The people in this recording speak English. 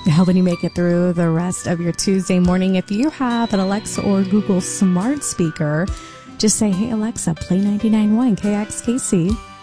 helping you make it through the rest of your Tuesday morning. If you have an Alexa or Google smart speaker, just say, hey, Alexa, play 99.1 KXKC.